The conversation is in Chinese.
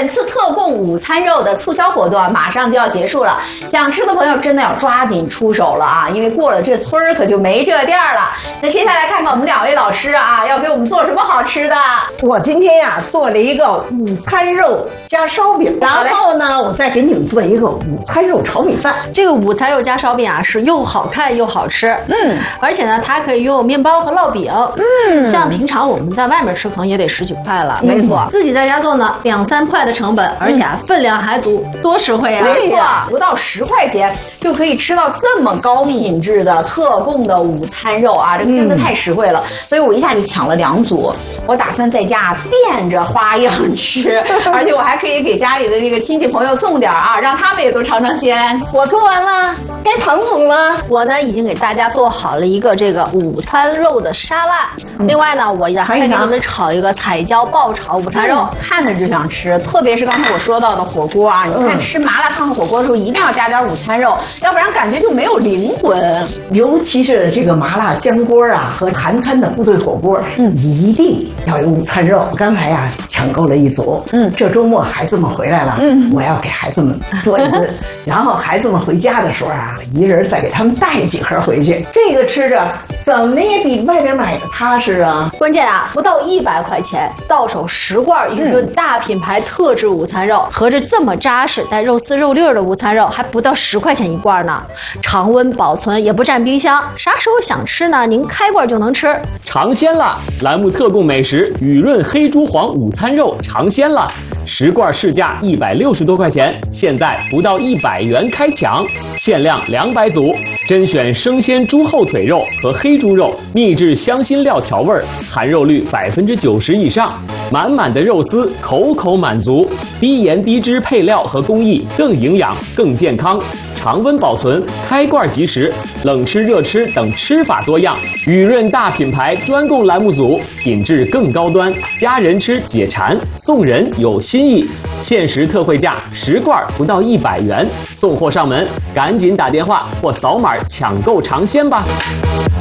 本次特供午餐肉的促销活动啊，马上就要结束了，想吃的朋友真的要抓紧出手了啊，因为过了这村儿可就没这店了。那接下来看看我们2位老师啊，要给我们做什么好吃的？ 我今天呀做了一个午餐肉加烧饼，然后呢，我再给你们做一个午餐肉炒米饭。 这个午餐肉加烧饼啊，是又好看又好吃，而且呢，它可以用面包和烙饼，像平常我们在外面吃可能也得19块了， 没错， 自己在家做呢2、3块的成本，而且啊分量还足，多实惠啊！ 没错，不到10块钱就可以吃到这么高品质的特供的午餐肉啊，这个真的太实惠了，所以我一下就抢了2组，我打算在家变着花样吃，而且我还可以给家里的这个亲戚朋友送点啊，让他们也都尝尝鲜。 我做完了，该唐总了。 我呢已经给大家做好了一个这个午餐肉的沙拉，另外呢，我还给你们炒一个彩椒爆炒午餐肉， 看着就想吃。特别是刚才我说到的火锅啊，你看吃麻辣烫火锅的时候一定要加点午餐肉，要不然感觉就没有灵魂。 尤其是这个麻辣香锅啊和韩餐的部队火锅，一定要有午餐肉。刚才呀抢购了1组，这周末孩子们回来了，我要给孩子们做一顿，然后孩子们回家的时候啊，一人再给他们带几盒回去。这个吃着怎么也比外边买的踏实啊！ 关键啊，不到100块钱，到手10罐雨润大品牌特制午餐肉，合着这么扎实带肉丝肉粒的午餐肉，还不到10块钱1罐呢。常温保存也不占冰箱，啥时候想吃呢？您开罐就能吃。 尝鲜了！栏目特供美食雨润黑猪黄午餐肉尝鲜了，10罐市价160多块钱，现在不到100元开抢，限量200组，甄选生鲜猪后腿肉和黑猪肉，秘制香辛料调味，含肉率90%以上，满满的肉丝，口口满足，低盐低脂配料和工艺，更营养更健康。常温保存，开罐即食，冷吃热吃等吃法多样。雨润大品牌专供栏目组，品质更高端，家人吃解馋，送人有新意。限时特惠价10罐不到100元，送货上门，赶紧打电话或扫码抢购尝鲜吧。